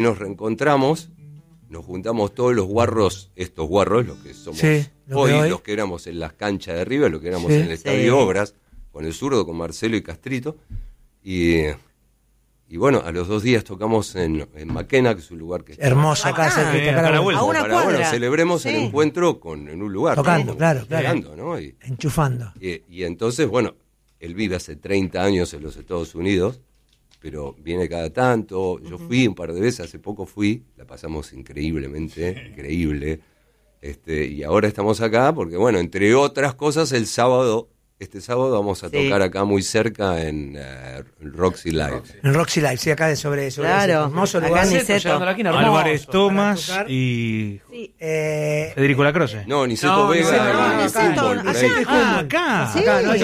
Nos reencontramos, nos juntamos todos los guarros, estos guarros, los que somos hoy, los que éramos en las canchas de River, los que éramos en el Estadio Obras, con el zurdo, con Marcelo y Castrito, y bueno, a los 2 días tocamos en Maquena, que es un lugar que está hermoso acá, a la vuelta. a una cuadra. Bueno, celebremos el encuentro en un lugar. Tocando, claro. ¿no? Enchufando. Y entonces, bueno, él vive hace 30 años en los Estados Unidos, pero viene cada tanto. Yo fui un par de veces, hace poco fui, la pasamos increíblemente, increíble. Y ahora estamos acá porque, bueno, entre otras cosas, este sábado vamos a tocar acá muy cerca en Roxy Live. En Roxy Live, sí, acá sobre claro, ese hermoso lugar. Álvarez Tomás y Federico Lacroze. No, Niceto Vega. Acá.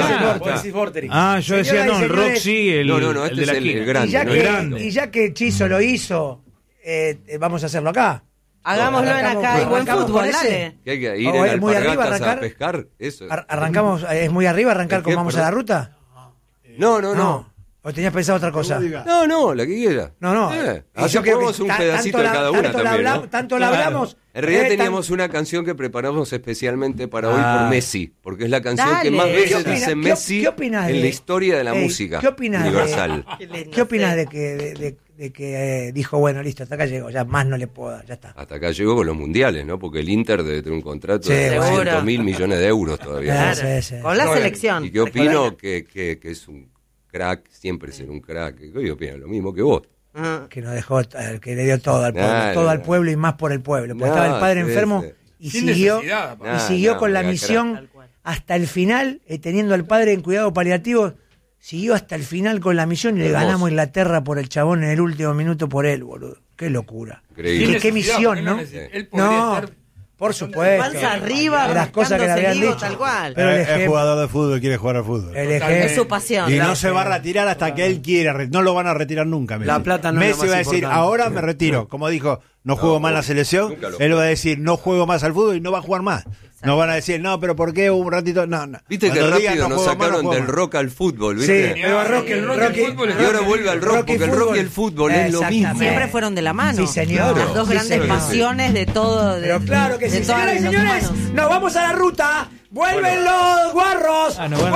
Yo decía, no, el Roxy, el este de la es el grande. Y ya que Chizo lo hizo, vamos a hacerlo acá. Hagámoslo en acá, y buen fútbol, dale. ¿Que hay que ir en Alpargatas a pescar? Eso. Arrancamos, ¿es muy arriba arrancar con vamos a la ruta? No. ¿O tenías pensado otra cosa? No, la que quiera. No. Hacemos un pedacito de cada una también, ¿no? Tanto la hablamos. En realidad teníamos una canción que preparamos especialmente para hoy por Messi, porque es la canción que más veces dice Messi en la historia de la música universal. ¿Qué opinas de que dijo, bueno, listo, hasta acá llegó, ya más no le puedo dar, ya está? Hasta acá llegó con los mundiales, ¿no? Porque el Inter debe tener un contrato de 200.000 millones de euros todavía. Claro. Con la selección. Y que opino que es un crack, siempre ser un crack. Yo opino lo mismo que vos. Que nos dejó, que le dio todo al pueblo, al pueblo y más por el pueblo. Porque estaba el padre enfermo y siguió con la misión hasta el final, teniendo al padre en cuidado paliativo. Siguió hasta el final con la misión y le ganamos a Inglaterra por el chabón en el último minuto por él, boludo. Qué locura. Increíble. Qué misión, ¿no? No, por supuesto. Panza arriba, de las cosas que le habían dicho. Tal cual. Pero es jugador de fútbol, quiere jugar al fútbol. Es su pasión. Y no se va a retirar hasta que él quiera. No lo van a retirar nunca, Messi. La plata no Messi es va a decir, ahora me retiro. Como dijo, no juego más en la selección. Él va a decir, no juego más al fútbol y no va a jugar más. No van a decir, no, pero ¿por qué un ratito? No. Viste que rápido nos sacaron del rock al fútbol, ¿viste? Sí, pero el rock y ahora vuelve al rock, porque el rock y el fútbol es lo mismo. Siempre fueron de la mano. Sí, señor. Las dos grandes pasiones de todo. Pero claro que sí. Señoras y señores, nos vamos a la ruta. ¡Vuelven los guarros!